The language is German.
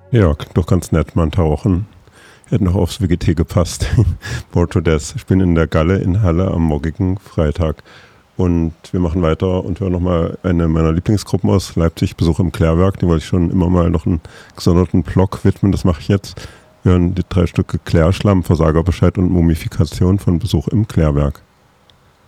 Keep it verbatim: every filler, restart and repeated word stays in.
Ja, doch ganz nett, mal ein Tauchen. Hätte noch aufs W G T gepasst. Bored to Death. Ich bin in der Galle in Halle am morgigen Freitag. Und wir machen weiter und hören nochmal eine meiner Lieblingsgruppen aus Leipzig, Besuch im Klärwerk. Die wollte ich schon immer mal noch einen gesonderten Blog widmen, das mache ich jetzt. Wir hören die drei Stücke Klärschlamm, Versagerbescheid und Mumifikation von Besuch im Klärwerk.